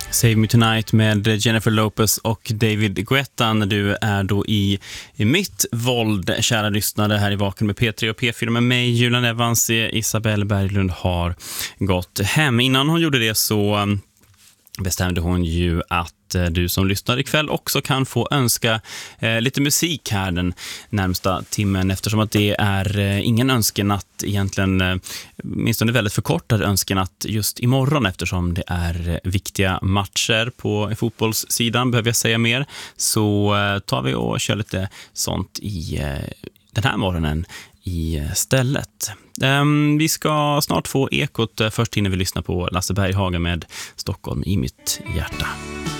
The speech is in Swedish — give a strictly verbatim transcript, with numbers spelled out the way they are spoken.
Save Me Tonight med Jennifer Lopez och David Guetta när du är då i, i mitt våld, kära lyssnare, här i Vaken med P tre och P fyra med mig, Julian Evans. Isabelle Berglund har gått hem. Innan hon gjorde det så bestämde hon ju att du som lyssnar ikväll också kan få önska eh, lite musik här den närmsta timmen, eftersom att det är eh, ingen önskenatt egentligen, eh, minst en väldigt förkortad önskenatt just imorgon, eftersom det är eh, viktiga matcher på fotbollssidan, behöver jag säga mer, så eh, tar vi och kör lite sånt i eh, den här morgonen i stället. Um, vi ska snart få Ekot, först hinner vi lyssna på Lasse Berghagen med Stockholm i mitt hjärta.